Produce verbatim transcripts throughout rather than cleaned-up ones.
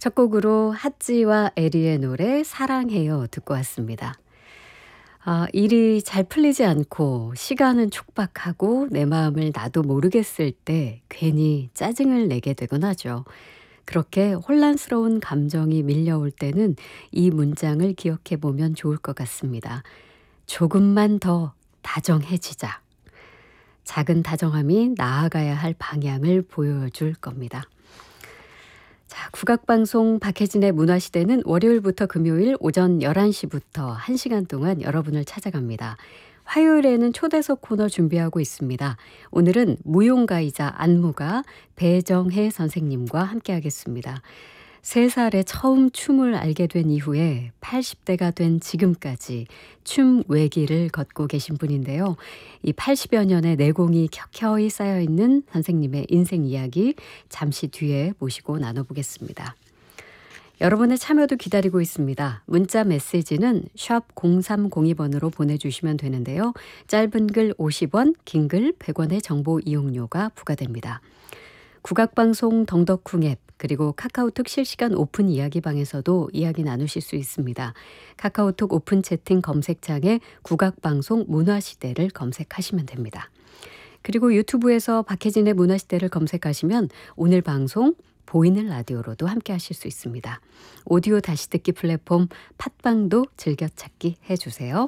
첫 곡으로 핫지와 에리의 노래 사랑해요 듣고 왔습니다. 아, 일이 잘 풀리지 않고 시간은 촉박하고 내 마음을 나도 모르겠을 때 괜히 짜증을 내게 되곤 하죠. 그렇게 혼란스러운 감정이 밀려올 때는 이 문장을 기억해 보면 좋을 것 같습니다. 조금만 더 다정해지자. 작은 다정함이 나아가야 할 방향을 보여줄 겁니다. 자, 국악방송 박혜진의 문화시대는 월요일부터 금요일 오전 열한 시부터 한 시간 동안 여러분을 찾아갑니다. 화요일에는 초대석 코너 준비하고 있습니다. 오늘은 무용가이자 안무가 배정혜 선생님과 함께하겠습니다. 세 살에 처음 춤을 알게 된 이후에 팔십 대가 된 지금까지 춤 외길을 걷고 계신 분인데요. 이 팔십여 년의 내공이 켜켜이 쌓여있는 선생님의 인생 이야기 잠시 뒤에 모시고 나눠보겠습니다. 여러분의 참여도 기다리고 있습니다. 문자 메시지는 샵 공삼공이 번으로 보내주시면 되는데요. 짧은 글 오십 원, 긴 글 백 원의 정보 이용료가 부과됩니다. 국악방송 덩덕쿵 앱 그리고 카카오톡 실시간 오픈 이야기방에서도 이야기 나누실 수 있습니다. 카카오톡 오픈 채팅 검색창에 국악방송 문화시대를 검색하시면 됩니다. 그리고 유튜브에서 박혜진의 문화시대를 검색하시면 오늘 방송 보이는 라디오로도 함께 하실 수 있습니다. 오디오 다시 듣기 플랫폼 팟빵도 즐겨찾기 해주세요.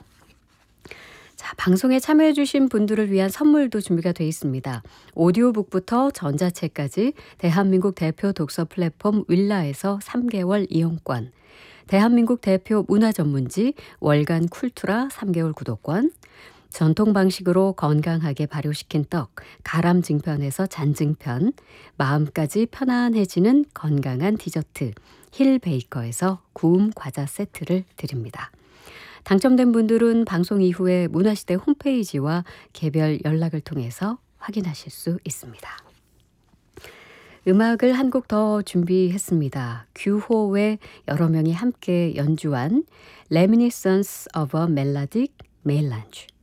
자, 방송에 참여해 주신 분들을 위한 선물도 준비가 되어 있습니다. 오디오북부터 전자책까지 대한민국 대표 독서 플랫폼 윌라에서 삼 개월 이용권, 대한민국 대표 문화전문지 월간 쿨투라 삼 개월 구독권, 전통 방식으로 건강하게 발효시킨 떡 가람증편에서 잔증편, 마음까지 편안해지는 건강한 디저트 힐 베이커에서 구움 과자 세트를 드립니다. 당첨된 분들은 방송 이후에 문화시대 홈페이지와 개별 연락을 통해서 확인하실 수 있습니다. 음악을 한 곡 더 준비했습니다. 규호의 여러 명이 함께 연주한 Reminiscence of a Melodic Melange.